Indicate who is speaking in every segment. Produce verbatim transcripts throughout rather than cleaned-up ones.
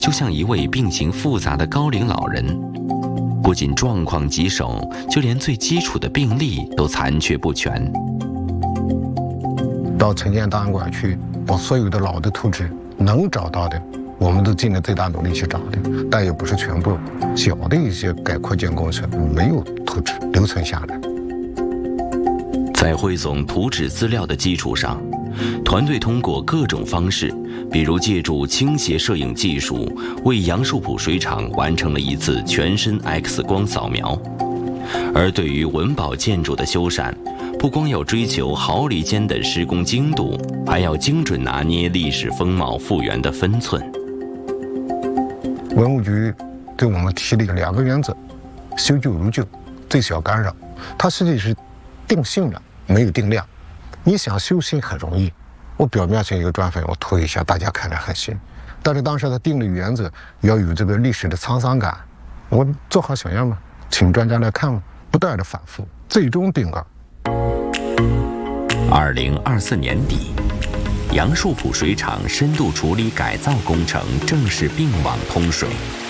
Speaker 1: 就像一位病情复杂的高龄老人，不仅状况棘手，就连最基础的病历都残缺不全。
Speaker 2: 到城建档案馆去，把所有的老的图纸能找到的，我们都尽了最大努力去找的，但也不是全部。小的一些改扩建工程没有图纸留存下来。
Speaker 1: 在汇总图纸资料的基础上，团队通过各种方式，比如借助倾斜摄影技术，为杨树浦水厂完成了一次全身 X 光扫描。而对于文保建筑的修缮，不光要追求毫厘间的施工精度，还要精准拿捏历史风貌复原的分寸。
Speaker 2: 文物局给我们提了两个原则：修旧如旧，最小干扰。它实际是定性的，没有定量。你想修新很容易，我表面上一个砖粉，我涂一下，大家看着很新。但是当时他定的原则要有这个历史的沧桑感，我做好想样嘛，请专家来看嘛，不断的反复，最终定案。
Speaker 1: 二零二四年底，杨树浦水厂深度处理改造工程正式并网通水。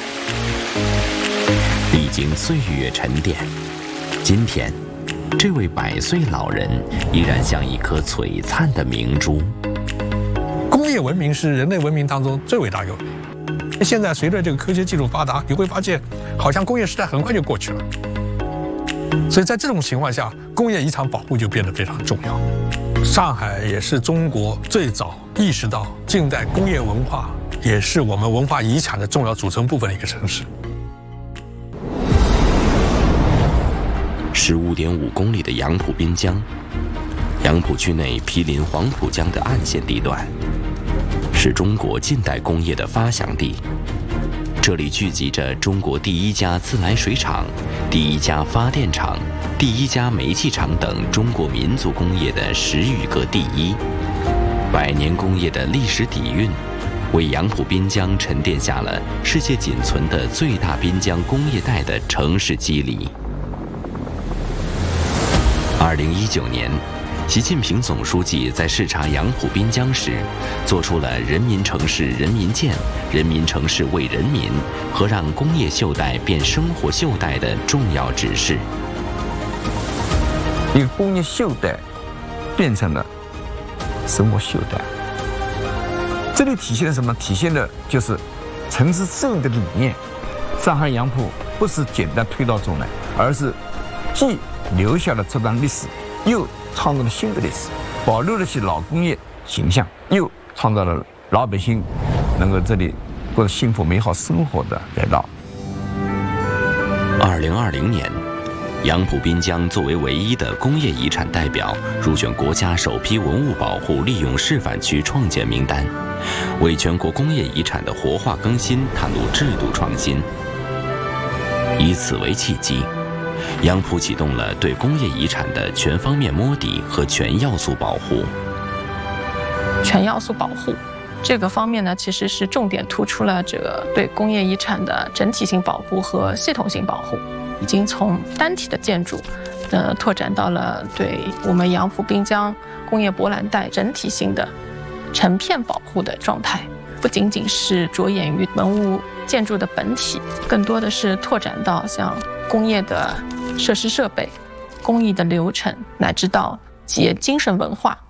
Speaker 1: 历经岁月沉淀，今天，这位百岁老人依然像一颗璀璨的明珠。
Speaker 3: 工业文明是人类文明当中最伟大的文明。现在随着这个科学技术发达，你会发现，好像工业时代很快就过去了。所以在这种情况下，工业遗产保护就变得非常重要。上海也是中国最早意识到近代工业文化也是我们文化遗产的重要组成部分的一个城市。
Speaker 1: 十五点五公里的杨浦滨江，杨浦区内毗邻黄浦江的岸线地段，是中国近代工业的发祥地。这里聚集着中国第一家自来水厂、第一家发电厂、第一家煤气厂等中国民族工业的十余个第一。百年工业的历史底蕴，为杨浦滨江沉淀下了世界仅存的最大滨江工业带的城市肌理。二零一九年，习近平总书记在视察杨浦滨江时，作出了“人民城市人民建，人民城市为人民”和让工业袖带变生活袖带的重要指示。
Speaker 4: 一个工业袖带变成了生活袖带，这里体现了什么？体现的就是城市镇的理念。上海杨浦不是简单推倒重来，而是既留下了这段历史，又创造了新的历史，保留了些老工业形象，又创造了老百姓能够这里过幸福美好生活的街道。
Speaker 1: 二零二零年，杨浦滨江作为唯一的工业遗产代表，入选国家首批文物保护利用示范区创建名单，为全国工业遗产的活化更新探路制度创新。以此为契机，杨浦启动了对工业遗产的全方面摸底和全要素保护。
Speaker 5: 全要素保护这个方面呢，其实是重点突出了这个对工业遗产的整体性保护和系统性保护，已经从单体的建筑，呃，拓展到了对我们杨浦滨江工业博览带整体性的成片保护的状态。不仅仅是着眼于文物建筑的本体，更多的是拓展到像工业的设施设备、工艺的流程，乃至到企业精神文化。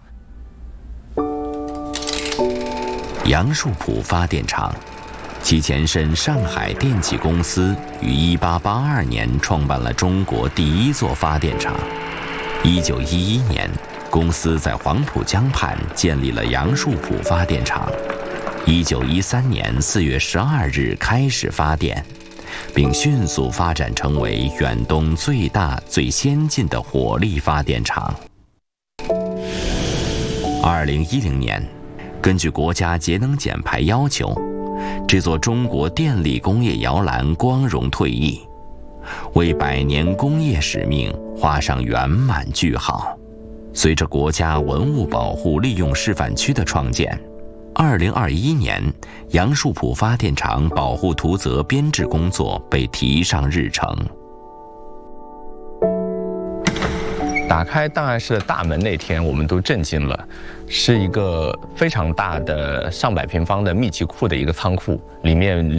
Speaker 1: 杨树浦发电厂，其前身上海电气公司于一八八二年创办了中国第一座发电厂。一九一一年，公司在黄浦江畔建立了杨树浦发电厂。一九一三年四月十二日开始发电，并迅速发展成为远东最大、最先进的火力发电厂。二零一零年，根据国家节能减排要求，这座中国电力工业摇篮光荣退役，为百年工业使命画上圆满句号。随着国家文物保护利用示范区的创建，二零二一年，杨树浦发电厂保护图则编制工作被提上日程。
Speaker 6: 打开档案室的大门那天，我们都震惊了，是一个非常大的上百平方的密集库的一个仓库，里面